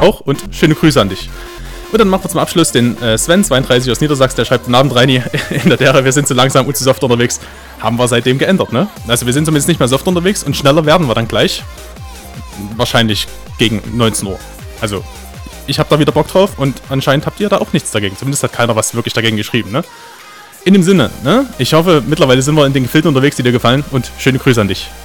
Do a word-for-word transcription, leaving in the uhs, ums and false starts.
auch und schöne Grüße an dich. Und dann machen wir zum Abschluss den äh, Sven, zweiunddreißig aus Niedersachsen, der schreibt: Guten Abend, Reini, in der Dere, wir sind zu langsam und zu soft unterwegs. Haben wir seitdem geändert, ne? Also wir sind zumindest nicht mehr soft unterwegs und schneller werden wir dann gleich. Wahrscheinlich gegen neunzehn Uhr. Also, ich habe da wieder Bock drauf und anscheinend habt ihr da auch nichts dagegen. Zumindest hat keiner was wirklich dagegen geschrieben, ne? In dem Sinne, ne? Ich hoffe, mittlerweile sind wir in den Gefilden unterwegs, die dir gefallen und schöne Grüße an dich.